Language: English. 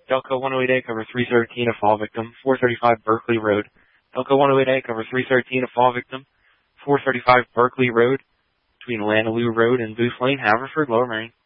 Delco 108A, cover 313, a fall victim, 435 Berkeley Road. Delco 108A, cover 313, a fall victim, 435 Berkeley Road, between Lanaloo Road and Booth Lane, Haverford, Lower Merion.